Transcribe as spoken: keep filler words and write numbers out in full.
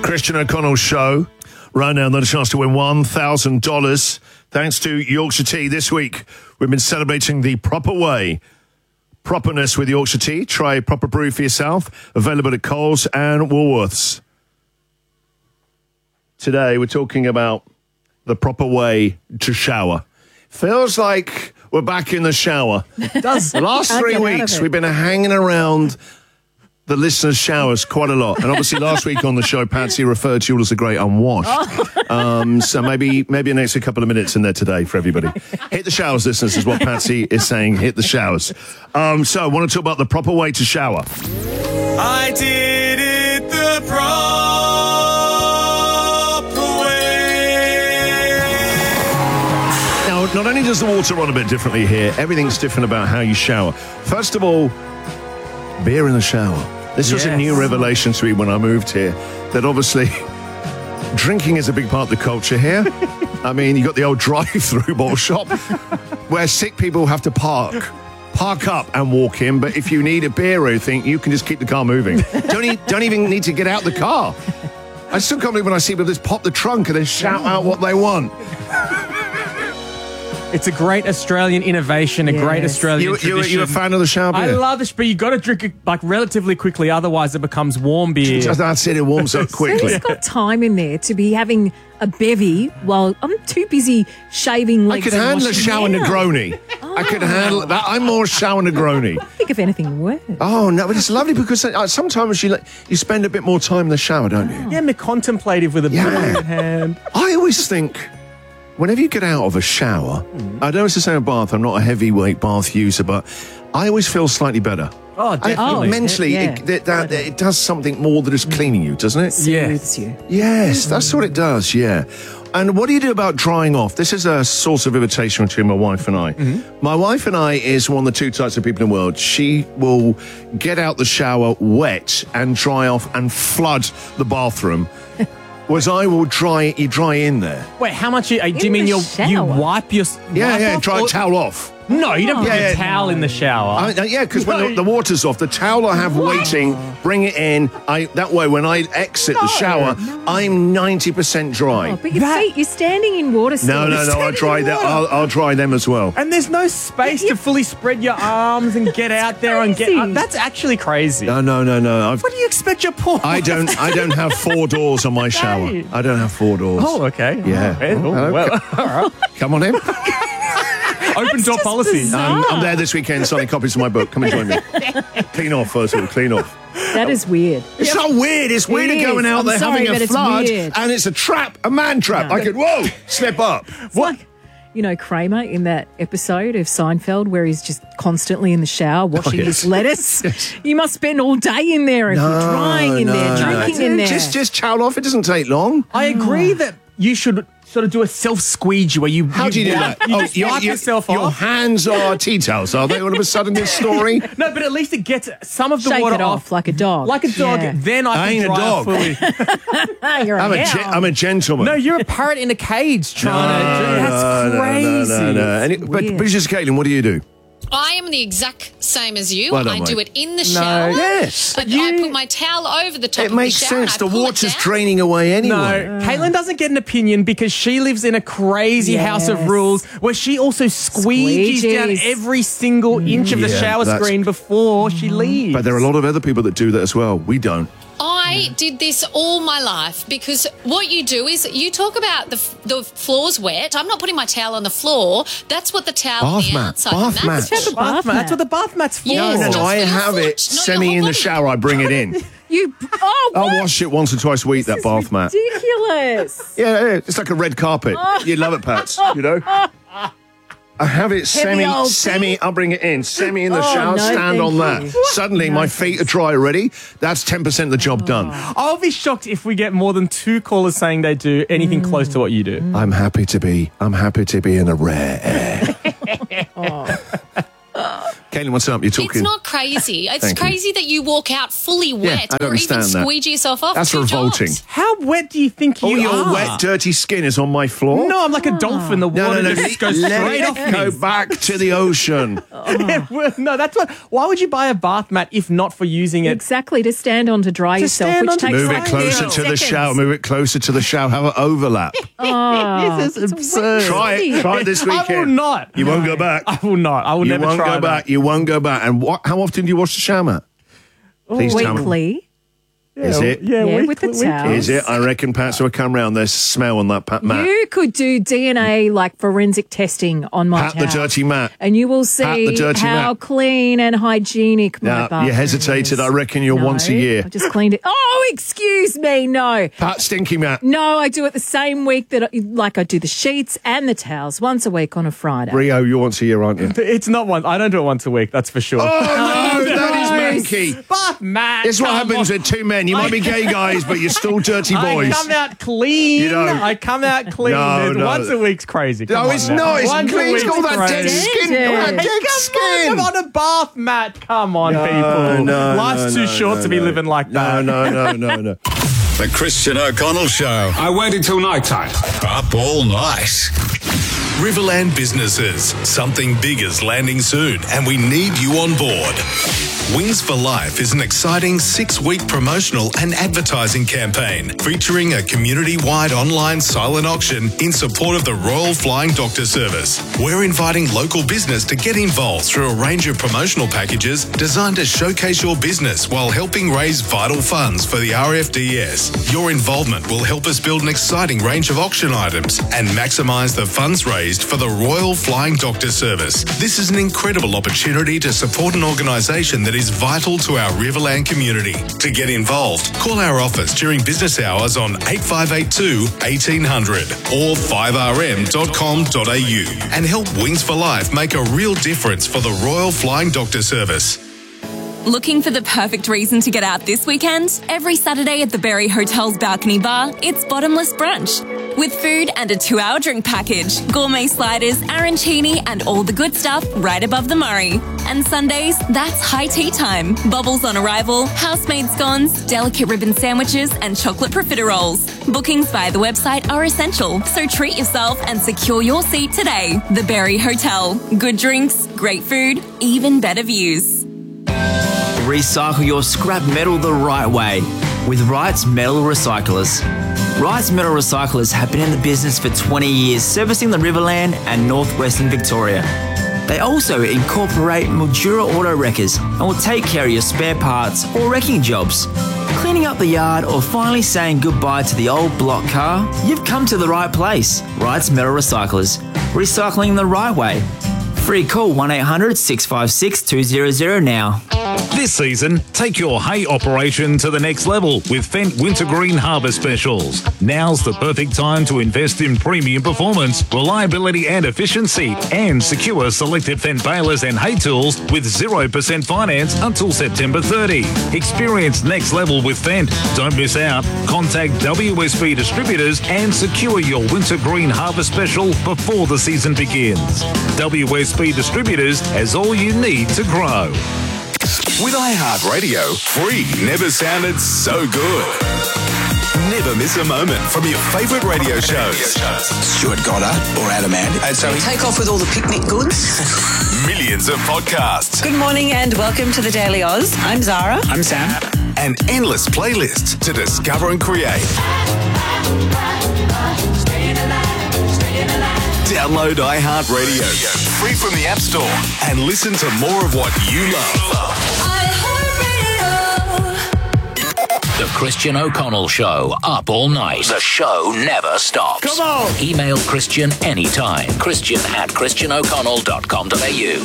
Christian O'Connell's show. Right now, another chance to win one thousand dollars. Thanks to Yorkshire Tea. This week, we've been celebrating the proper way. Properness with Yorkshire Tea. Try a proper brew for yourself. Available at Coles and Woolworths. Today, we're talking about the proper way to shower. Feels like we're back in the shower. It does. The last three weeks, we've been hanging around the listeners' showers quite a lot. And obviously last week on the show, Patsy referred to you all as a great unwashed. Oh. Um, so maybe maybe an extra couple of minutes in there today for everybody. Hit the showers, listeners, is what Patsy is saying. Hit the showers. Um, so I want to talk about the proper way to shower. I did it the proper way. Now, not only does the water run a bit differently here, everything's different about how you shower. First of all, beer in the shower. This was Yes. a new revelation to me when I moved here, that obviously drinking is a big part of the culture here. I mean, you got the old drive-through bottle shop where sick people have to park. Park up and walk in, but if you need a beer or anything, you can just keep the car moving. Don't, e- don't even need to get out the car. I still can't believe when I see people just pop the trunk and then shout out what they want. It's a great Australian innovation, a Yes. great Australian You, you, tradition. you're a fan of the shower beer? I love this, but you got to drink it like relatively quickly, otherwise it becomes warm beer. That's it, it warms up quickly. Who's got time in there to be having a bevy while I'm too busy shaving I legs? could and handle a washing shower hair? Negroni. I could handle that. I'm more shower Negroni. Think of anything worse. Oh, no, but it's lovely because uh, sometimes you like, you spend a bit more time in the shower, don't you? Yeah, me contemplative with a Yeah. beer in hand. I always think, whenever you get out of a shower, I know it's the same with bath, I'm not a heavyweight bath user, but I always feel slightly better. Oh, I, definitely. mentally, Yeah. it, that, that, it does something more than just cleaning you, doesn't it? Yes. Soothes you. Yes, that's what it does, yeah. And what do you do about drying off? This is a source of irritation between my wife and I. Mm-hmm. My wife and I is one of the two types of people in the world. She will get out the shower wet and dry off and flood the bathroom. Whereas I will dry, you dry in there. Wait, how much? You, uh, do you In mean the you you shower? wipe your Yeah, wipe yeah, off, dry or- a towel off. No, you don't put Yeah, your yeah. towel in the shower. I, uh, yeah, because when No. the, the water's off, the towel I have waiting, bring it in. I That way, when I exit the shower, I'm ninety percent dry. Oh, but your That- feet, you're standing in water still. no, no, no, I'll dry them. I'll, I'll dry them as well. and there's no space to fully spread your arms and get out there and get. crazy. Uh, that's actually crazy. No, no, no, no. I've, What do you expect your poor? I don't. I don't have four doors on my shower. Right. I don't have four doors. Oh, okay. Yeah. Oh, oh, Hello. well, all right. Come on in. Open door just policy. bizarre. Um, I'm there this weekend signing copies of my book. Come and join me. Clean off first of all. Clean off. That is weird. It's not weird. It's weirder is. going out I'm there sorry, having a but it's flood, weird. and it's a trap, a man trap. I could whoa slip up. It's like, you know, Kramer in that episode of Seinfeld where he's just constantly in the shower washing yes. his lettuce. You must spend all day in there if you're drying in there, drinking in there. Just, just towel off. It doesn't take long. I agree that you should sort of do a self squeegee where you. How do you do wipe- that? You oh, just your- wipe your- yourself Your off. hands are tea towels, are they? All of a sudden, this story. No, but at least it gets some of the Shake water it off like a dog. Like a dog. Yeah. Then I, I can ain't a dry dog. fully. Ah, you're I'm a, a ge- hound. I'm a gentleman. No, you're a parrot in a cage trying to. That's no, no, crazy. No, no, no. And it, but, weird. but just Caitlin, what do you do? I am the exact same as you. Well done, I do mate. it in the shower. Yes. But You- I put my towel over the top It of makes the shower and sense. I The pull it water's down. draining away anyway. No, Caitlin doesn't get an opinion because she lives in a crazy house of Yes. rules where she also squeegees down Squeegees. every single inch of the Yeah, shower that's- screen before she leaves. But there are a lot of other people that do that as well. We don't. I did this all my life because what you do is you talk about the f- the floor's wet. I'm not putting my towel on the floor. That's what the towel on Bath the mat, outside. bath and mat. that's Have a bath bath mat. mat. That's what the bath mat's for. Yeah, No, no, just no. I for your have foot, it not your semi whole in the body. shower. I bring it in. You, oh, I'll what? wash it once or twice a week, that bath mat. Ridiculous. Yeah, yeah, it's like a red carpet. You love it, Pats, you know? I have it semi, old semi, I'll bring it in, semi in the Oh, shower, no, stand thank on that. you. Suddenly, my feet are dry already. That's ten percent of the job done. I'll be shocked if we get more than two callers saying they do anything close to what you do. I'm happy to be, I'm happy to be in a rare air. Caitlin, what's up? You're talking. It's not crazy. It's Thank you. crazy that you walk out fully wet I don't or even understand that. squeegee yourself off. That's two revolting. jobs. How wet do you think Oh, you your are? wet, dirty skin is on my floor? No, I'm like a dolphin. The No, water no, no. just goes Let straight it off me. Go back to the ocean. Well, no, that's what. Why would you buy a bath mat if not for using it? Exactly, to stand on to dry To yourself, stand which on to takes Move like it closer thirty to the seconds. shower. Move it closer to the shower. Have an overlap. Oh, This is absurd. Try it. Try it this weekend. I will not. You won't go back. I will not. I will You never won't try go that. back. You won't go back. And what? How often do you wash the shower mat? Please tell me. Weekly. Is it? Yeah, Yeah, weekly, with the weekly. towel. Is it? I reckon Pat will come round. There's smell on that pat mat. You could do D N A like forensic testing on my Pat the towel, dirty mat. and you will Pat see the dirty how mat. clean and hygienic my Now, bathroom you hesitated. is. I reckon you're No, once a year. I just cleaned it. Oh, excuse me, no. Pat stinky mat. No, I do it the same week that, I, like I do the sheets and the towels once a week on a Friday. Rio, you're once a year, aren't you? It's not one. I don't do it once a week. That's for sure. Oh, no, that is Gross. manky. Bath mat. It's what come happens on. with two men. You might be gay guys, but you're still dirty boys. I come out clean. You don't. I come out clean. No, no. Once a week's crazy. Come No, on it's now. not. It's Once a clean. It's week's got all that dead crazy. skin. All that Standard. dead Come skin. on, I'm on a bath mat. Come on, No, people. no, Life's no, too no, short no, to be no. living like that. No, no, no, no, no. The Christian O'Connell Show. I waited till night time. Up all night. Riverland businesses. Something big is landing soon, and we need you on board. Wings for Life is an exciting six-week promotional and advertising campaign featuring a community-wide online silent auction in support of the Royal Flying Doctor Service. We're inviting local business to get involved through a range of promotional packages designed to showcase your business while helping raise vital funds for the R F D S. Your involvement will help us build an exciting range of auction items and maximise the funds raised for the Royal Flying Doctor Service. This is an incredible opportunity to support an organisation that is vital to our Riverland community. To get involved, call our office during business hours on eight five eight two, one eight hundred or five r m dot com dot a u and help Wings for Life make a real difference for the Royal Flying Doctor Service. Looking for the perfect reason to get out this weekend? Every Saturday at the Berry Hotel's Balcony Bar, it's bottomless brunch. With food and a two-hour drink package, gourmet sliders, arancini and all the good stuff right above the Murray. And Sundays, that's high tea time. Bubbles on arrival, house-made scones, delicate ribbon sandwiches and chocolate profiteroles. Bookings via the website are essential, so treat yourself and secure your seat today. The Berry Hotel. Good drinks, great food, even better views. Recycle your scrap metal the right way with Wright's Metal Recyclers. Wright's Metal Recyclers have been in the business for twenty years, servicing the Riverland and northwestern Victoria. They also incorporate Mildura auto wreckers and will take care of your spare parts or wrecking jobs. Cleaning up the yard or finally saying goodbye to the old block car? You've come to the right place. Wright's Metal Recyclers. Recycling the right way. Free call one eight hundred, six five six, two zero zero now. This season, take your hay operation to the next level with Fendt Wintergreen Harvest Specials. Now's the perfect time to invest in premium performance, reliability and efficiency, and secure selected Fendt balers and hay tools with zero percent finance until September thirtieth. Experience next level with Fendt. Don't miss out. Contact W S B Distributors and secure your Wintergreen Harvest Special before the season begins. W S B Distributors has all you need to grow. With iHeartRadio, free never sounded so good. Never miss a moment from your favourite radio shows. Stuart Goddard or Adam Ant. And so take off with all the picnic goods. Millions of podcasts. Good morning and welcome to the Daily Oz. I'm Zara. I'm Sam. And endless playlists to discover and create. Download iHeartRadio free from the App Store and listen to more of what you love. The Christian O'Connell Show, up all night. The show never stops. Come on! Email Christian anytime. Christian at christian o'connell dot com dot a u.